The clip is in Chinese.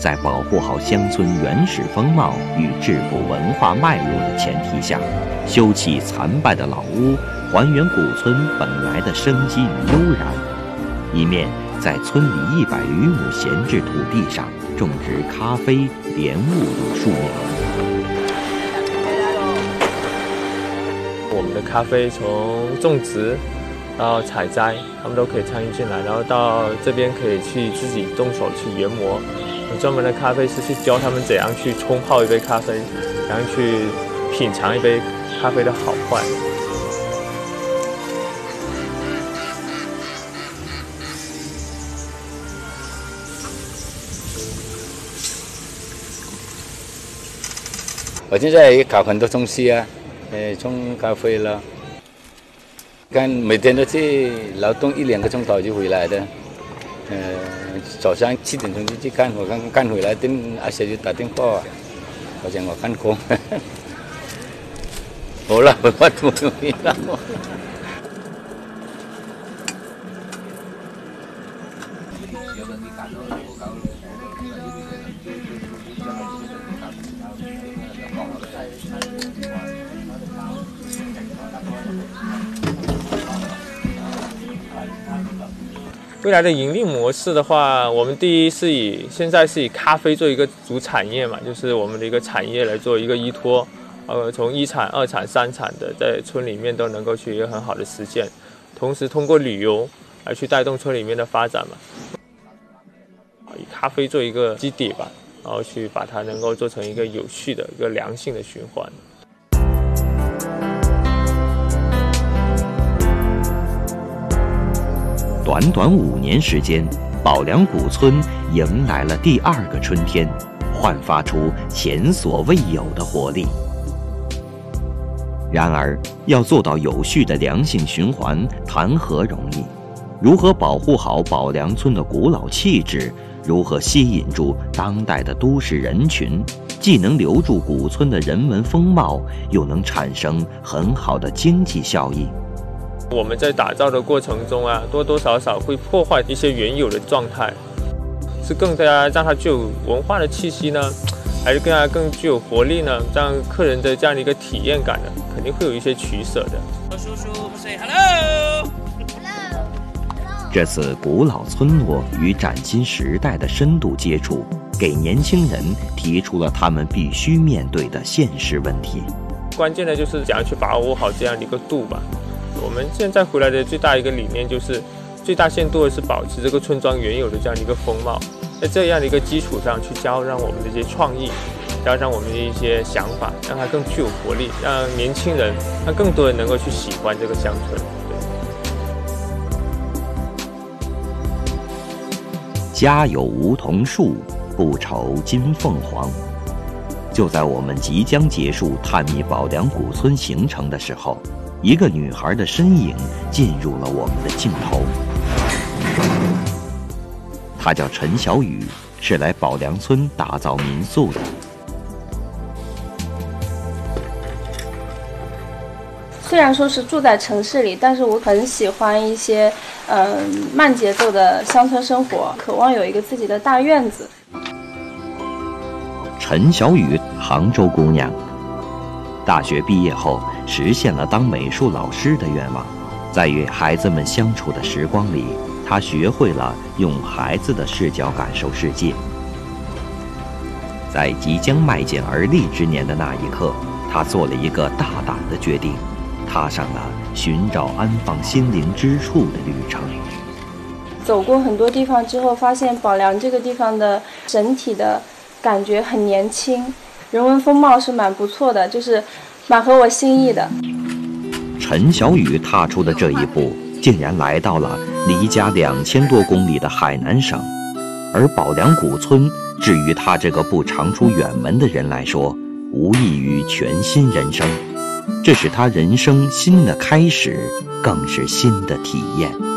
在保护好乡村原始风貌与质朴文化脉络的前提下，修葺残败的老屋，还原古村本来的生机与悠然。一面在村里100余亩闲置土地上种植咖啡、莲雾等树苗。 我们的咖啡从种植到采摘，他们都可以参与进来，然后到这边可以去自己动手去研磨。有专门的咖啡师去教他们怎样去冲泡一杯咖啡，怎样去品尝一杯咖啡的好坏。 我现在也搞很多东西啊，冲咖啡了，看每天都去劳动1-2个钟头就回来的，早上7点钟就去干，我刚干回来，阿姐就打电话，好像我干工，好了，我不同意了。 未来的盈利模式的话，我们第一是现在是以咖啡做一个主产业嘛，就是我们的一个产业来做一个依托，从1产、2产、3产的在村里面都能够去一个很好的实现，同时通过旅游来去带动村里面的发展嘛，以咖啡做一个基底吧，然后去把它能够做成一个有序的一个良性的循环。 短短5年时间，保良古村迎来了第2个春天，焕发出前所未有的活力。然而，要做到有序的良性循环，谈何容易？如何保护好保良村的古老气质？如何吸引住当代的都市人群？既能留住古村的人文风貌，又能产生很好的经济效益。 我们在打造的过程中啊，多多少少会破坏一些原有的状态，是更加让它具有文化的气息呢，还是更具有活力呢？让客人的这样的一个体验感呢，肯定会有一些取舍的。 叔叔 say hello。 这次古老村落与崭新时代的深度接触，给年轻人提出了他们必须面对的现实问题。 关键的就是怎样去把握好这样的一个度吧。我们现在回来的最大一个理念就是，最大限度的是保持这个村庄原有的这样的一个风貌，在这样的一个基础上去加上我们的一些创意，加上我们的一些想法，让它更具有活力，让年轻人，让更多人能够去喜欢这个乡村。 家有梧桐树，不愁金凤凰。就在我们即将结束探秘保良古村行程的时候，一个女孩的身影进入了我们的镜头。她叫陈小雨，是来保良村打造民宿的。 虽然说是住在城市里，但是我很喜欢一些慢节奏的乡村生活，渴望有一个自己的大院子。 陈小雨，杭州姑娘，大学毕业后实现了当美术老师的愿望。在与孩子们相处的时光里，她学会了用孩子的视角感受世界。在即将迈进而立之年的那一刻，她做了一个大胆的决定，踏上了寻找安放心灵之处的旅程。 走过很多地方之后，发现保良这个地方的整体的感觉很年轻，人文风貌是蛮不错的，就是蛮合我心意的。 陈小雨踏出的这一步，竟然来到了离家2000多公里的海南省，而保良古村，至于他这个不常出远门的人来说，无异于全新人生。这是他人生新的开始，更是新的体验。